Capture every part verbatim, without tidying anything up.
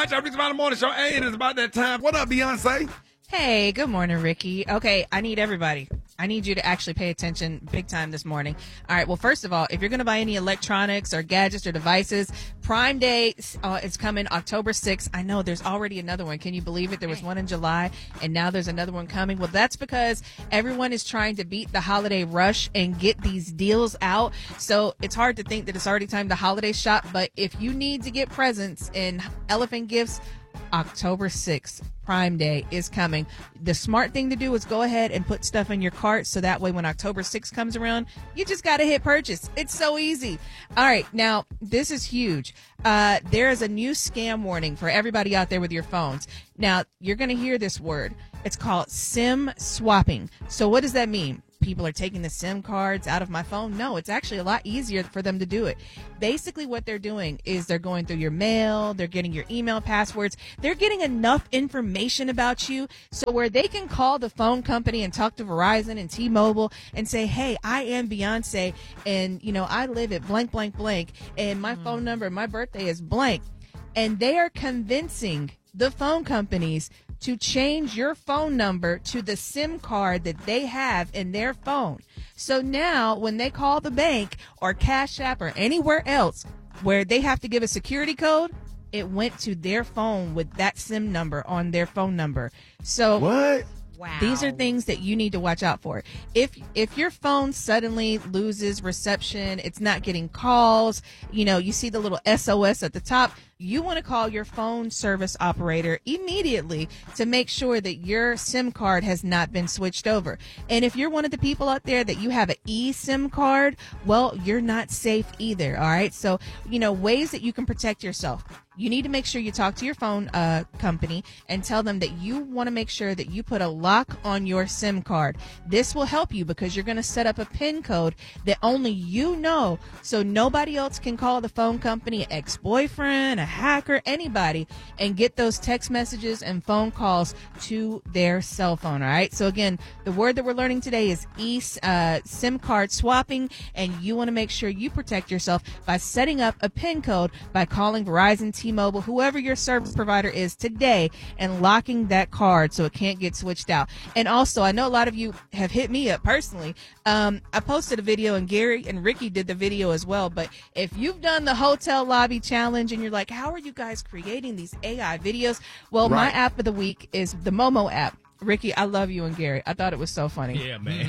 much. I'm Ricky Smiley Morning Show. Hey, it is about that time. What up, Beyonce? Hey, good morning, Ricky. Okay, I need everybody. I need you to actually pay attention big time this morning. All right, well, first of all, if you're going to buy any electronics or gadgets or devices, Prime Day uh, is coming October sixth. I know there's already another one. Can you believe it? There was one in July, and now there's another one coming. Well, that's because everyone is trying to beat the holiday rush and get these deals out. So it's hard to think that it's already time to holiday shop. But if you need to get presents and elephant gifts, October sixth, Prime Day is coming. The smart thing to do is go ahead and put stuff in your cart so that way when October sixth comes around, you just got to hit purchase. It's so easy. All right, now this is huge. Uh, there is a new scam warning for everybody out there with your phones. Now, you're going to hear this word. It's called SIM swapping. So what does that mean? People are taking the SIM cards out of my phone? No, it's actually a lot easier for them to do it. Basically, what they're doing is they're going through your mail, they're getting your email passwords, they're getting enough information about you so where they can call the phone company and talk to Verizon and T-Mobile and say, hey, I am Beyonce, and, you know, I live at blank, blank, blank, and my mm. phone number, my birthday is blank. And they are convincing the phone companies to change your phone number to the SIM card that they have in their phone. So now when they call the bank or Cash App or anywhere else where they have to give a security code, it went to their phone with that SIM number on their phone number. So what? Wow. These are things that you need to watch out for. If if your phone suddenly loses reception, it's not getting calls, you know, you see the little S O S at the top, you want to call your phone service operator immediately to make sure that your SIM card has not been switched over. And if you're one of the people out there that you have an eSIM card, well, you're not safe either. All right. So, you know, ways that you can protect yourself. You need to make sure you talk to your phone uh, company and tell them that you want to make sure that you put a lock on your SIM card. This will help you because you're going to set up a PIN code that only you know, so nobody else can call the phone company, ex-boyfriend, a hacker, anybody, and get those text messages and phone calls to their cell phone. All right. So again, the word that we're learning today is e uh, SIM card swapping, and you want to make sure you protect yourself by setting up a PIN code by calling Verizon, T-Mobile, whoever your service provider is today, and locking that card so it can't get switched out. And also, I know a lot of you have hit me up personally. Um, I posted a video, and Gary and Ricky did the video as well. But if you've done the hotel lobby challenge and you're like, how are you guys creating these A I videos? Well, right. My app of the week is the Momo app. Ricky, I love you and Gary. I thought it was so funny. Yeah, man.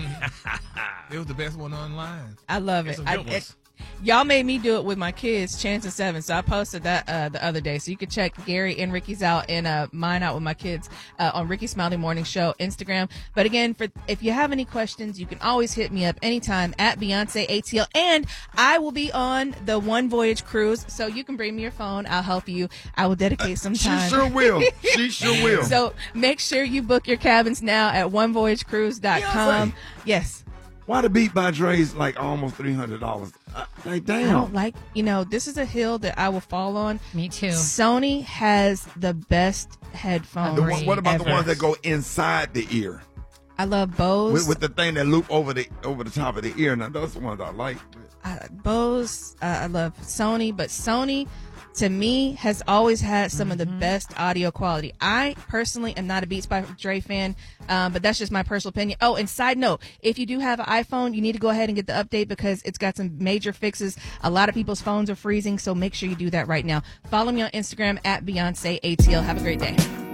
It was the best one online. I love it. I, it Y'all made me do it with my kids, Chance and Seven. So I posted that uh, the other day. So you can check Gary and Ricky's out and uh, mine out with my kids uh, on Ricky Smiley Morning Show Instagram. But again, for if you have any questions, you can always hit me up anytime at Beyonce A T L. And I will be on the One Voyage cruise. So you can bring me your phone. I'll help you. I will dedicate some time. She sure will. She sure will. So make sure you book your cabins now at one voyage cruise dot com. Yes. Why the beat by Dre's like almost three hundred dollars? Uh, like, damn. I don't like, you know, this is a hill that I will fall on. Me too. Sony has the best headphones. The one, what about ever. the ones that go inside the ear? I love Bose. With, with the thing that loop over the over the top of the ear. Now, those are the ones I like. Uh, Bose, uh, I love Sony, but Sony, to me, has always had some mm-hmm. of the best audio quality. I personally am not a Beats by Dre fan, um, but that's just my personal opinion. Oh, and side note, if you do have an iPhone, you need to go ahead and get the update because it's got some major fixes. A lot of people's phones are freezing, so make sure you do that right now. Follow me on Instagram at Beyonce A T L. Have a great day.